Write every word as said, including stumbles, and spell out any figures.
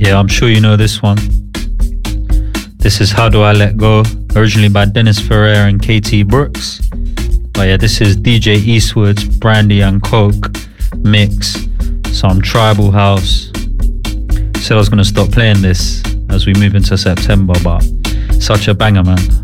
Yeah, I'm sure you know this one. This is How Do I Let Go, originally by Dennis Ferrer and Katie Brooks. But yeah, this is D J Eastwood's Brandy and Coke mix, some tribal house. Said I was going to stop playing this as we move into September, but such a banger, man.